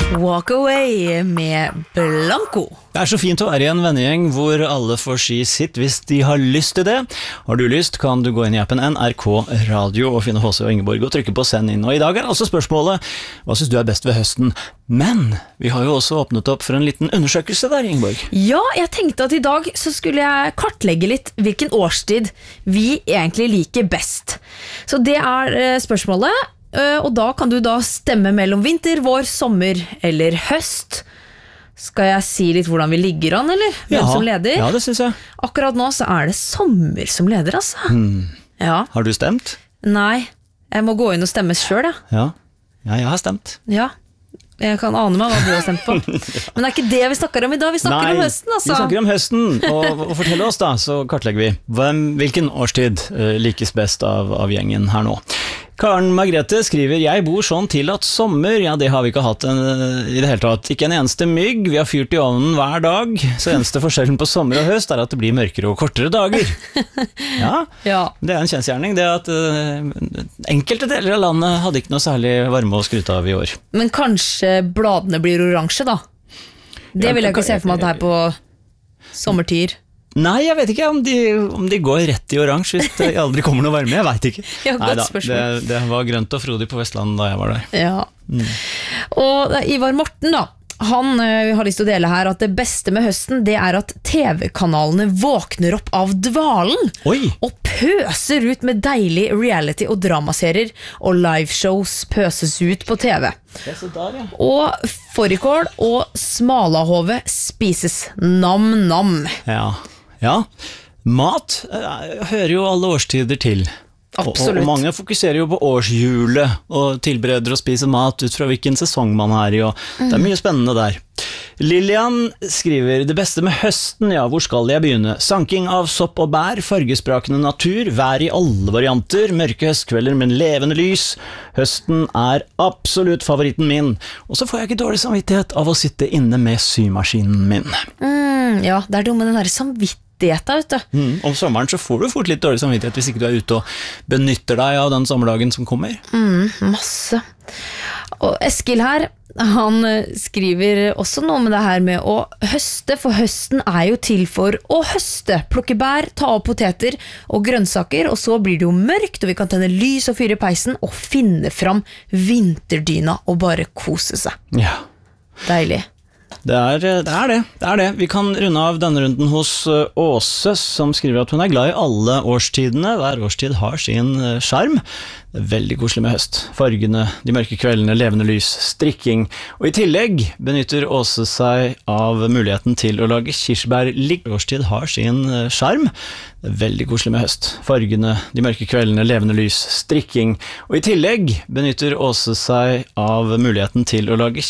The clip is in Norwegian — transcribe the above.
Walk Away med Blanco. Det så fint å være i en vennegjeng hvor alle får si sitt hvis de har lyst til det. Har du lyst, kan du gå inn i appen NRK Radio og finne H.C. og Ingeborg og trykke på send inn. Og i dag altså spørsmålet, hva synes du best ved høsten? Men vi har jo også åpnet opp for en liten undersøkelse der, Ingeborg. Ja, jeg tenkte at i dag så skulle jeg kartlegge litt hvilken årstid vi egentlig liker best. Så det spørsmålet. Og da kan du da stemme mellom vinter, vår, sommer eller høst. Skal jeg si litt hvordan vi ligger an, eller? Hvem som leder? Ja, det synes jeg. Akkurat nå så det sommer som leder, altså. Ja. Har du stemt? Nei, jeg må gå inn og stemme selv, ja, jeg har stemt. Ja, jeg kan ane meg hva du har stemt på. Men det ikke det vi snakker om i dag, vi snakker om høsten, altså. Vi snakker om høsten, og fortell oss da, så kartlegger vi. Hvilken årstid likes best av gjengen her nå? Karen Margrethe skriver, jeg bor sånn til at sommer, ja det har vi ikke hatt i det hele tatt. Ikke en eneste mygg, vi har fyrt i ovnen hver dag, så eneste forskjellen på sommer og høst at det blir mørkere og kortere dager. Ja, det en kjensgjerning, det at enkelte deler av landet hadde ikke noe særlig varme å skryte av i år. Men kanskje bladene blir oransje da? Det vil jeg ikke se for meg at det på sommertider. Nei, jeg vet ikke om de går rett i oransje hvis det aldri kommer noe varme, jeg vet ikke. Ja, godt spørsmål. Det var grønt og frodig på Vestlandet da jeg var der. Ja. Og Ivar Morten da, han har lyst til å dele her at det beste med høsten, det at TV-kanalene våkner opp av dvalen. Oi. Og pøser ut med deilig reality- og dramaserier, og liveshows pøses ut på TV. Der, ja. Og fårikål og smalahove spises nam-nam. Ja, mat hører jo alle årstider til. Absolutt. Og mange fokuserer jo på årshjulet og tilbereder og spiser mat ut fra hvilken sesong man i, og det mye spennende der. Lilian skriver, det beste med høsten, ja, hvor skal jeg begynne? Sanking av sopp og bær, fargesprakende natur, vær i alle varianter, mørke høstkvelder med levende lys. Høsten absolutt favoritten min. Og så får jeg ikke dårlig samvittighet av å sitte inne med symaskinen min. Ja, det dumme den der samvittigheten. Om sommeren så får du fort litt dårlig samvittighet hvis ikke du ute og benytter deg av den sommerdagen som kommer. Masse. Og Eskil her, han skriver også noe med det her med å høste, for høsten jo til for å høste. Plukke bær, ta opp poteter og grønnsaker, og så blir det jo mørkt, og vi kan tenne lys og fyre i peisen og finne fram vinterdyna og bare kose seg. Ja. Deilig. Det det. Vi kan runde av denne runden hos Åse, som skriver at hun glad i alle årstidene. Hver årstid har sin skjerm. Det veldig koselig med høst. Fargene, de mørke kveldene, levende lys, strikking. Og i tillegg benytter Åse seg av muligheten til å lage kirsebærligg. Årstid har sin skjerm. Det veldig koselig med høst. Fargene, de mørke kveldene, levende lys, strikking. Og i tillegg benytter Åse seg av muligheten til å lage